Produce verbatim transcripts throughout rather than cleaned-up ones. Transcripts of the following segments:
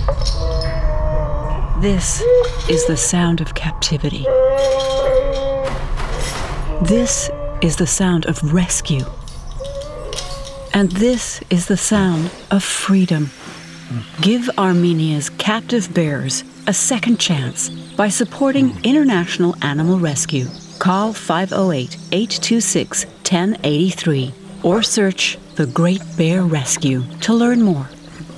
This is the sound of captivity. This is the sound of rescue. And this is the sound of freedom. Give Armenia's captive bears a second chance by supporting International Animal Rescue. Call five oh eight, eight two six, one oh eight three or search The Great Bear Rescue to learn more.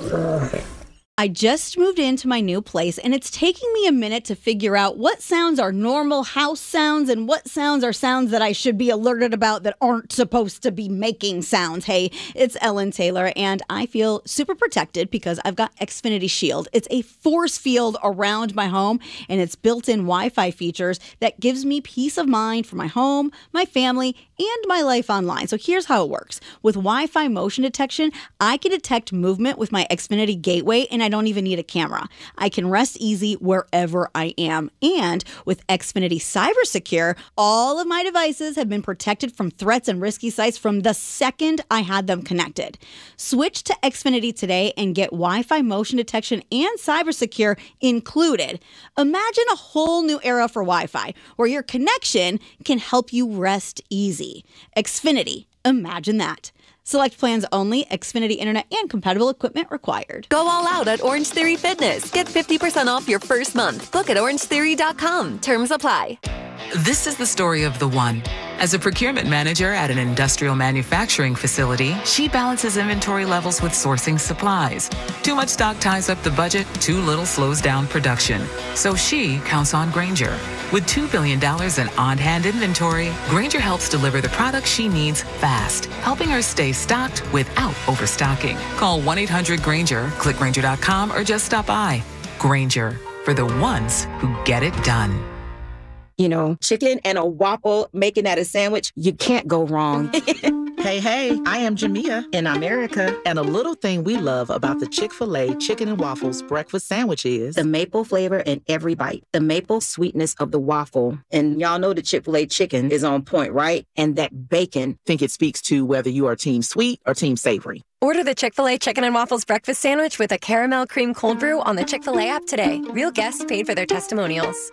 I just moved into my new place, and it's taking me a minute to figure out what sounds are normal house sounds and what sounds are sounds that I should be alerted about that aren't supposed to be making sounds. Hey, it's Ellen Taylor, and I feel super protected because I've got Xfinity Shield. It's a force field around my home, and it's built-in Wi-Fi features that gives me peace of mind for my home, my family, and my life online. So here's how it works. With Wi-Fi motion detection, I can detect movement with my Xfinity gateway, and I don't even need a camera. I can rest easy wherever I am. And with Xfinity Cyber Secure, all of my devices have been protected from threats and risky sites from the second I had them connected. Switch to Xfinity today and get Wi-Fi motion detection and Cyber Secure included. Imagine a whole new era for Wi-Fi, where your connection can help you rest easy. Xfinity. Imagine that. Select plans only. Xfinity Internet and compatible equipment required. Go all out at Orange Theory Fitness. Get fifty percent off your first month. Book at orange theory dot com. Terms apply. This is the story of the one. As a procurement manager at an industrial manufacturing facility, she balances inventory levels with sourcing supplies. Too much stock ties up the budget, too little slows down production. So she counts on Grainger. With two billion dollars in on-hand inventory, Grainger helps deliver the products she needs fast, helping her stay stocked without overstocking. Call one eight hundred Grainger, click Grainger dot com, or just stop by. Grainger, for the ones who get it done. You know, chicken and a waffle, making that a sandwich, you can't go wrong. Hey, hey, I am Jamia In America, and a little thing we love about the Chick-fil-A Chicken and Waffles breakfast sandwich is the maple flavor in every bite, the maple sweetness of the waffle. And y'all know the Chick-fil-A chicken is on point, right? And that bacon. think it speaks to whether you are team sweet or team savory. Order the Chick-fil-A Chicken and Waffles breakfast sandwich with a caramel cream cold brew on the Chick-fil-A app today. Real guests paid for their testimonials.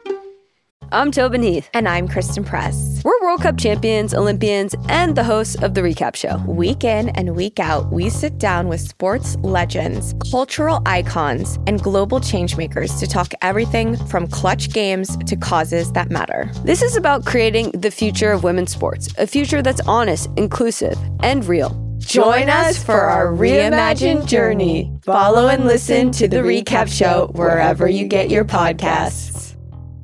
I'm Tobin Heath. And I'm Kristen Press. We're World Cup champions, Olympians, and the hosts of The Recap Show. Week in and week out, we sit down with sports legends, cultural icons, and global changemakers to talk everything from clutch games to causes that matter. This is about creating the future of women's sports, a future that's honest, inclusive, and real. Join us for our reimagined journey. Follow and listen to The Recap Show wherever you get your podcasts.